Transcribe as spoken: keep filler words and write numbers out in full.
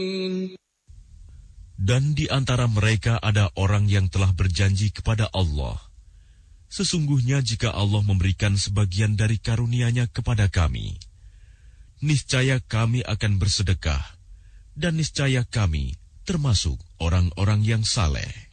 Dan di antara mereka ada orang yang telah berjanji kepada Allah, sesungguhnya jika Allah memberikan sebagian dari karunia-Nya kepada kami, niscaya kami akan bersedekah, dan niscaya kami termasuk orang-orang yang saleh.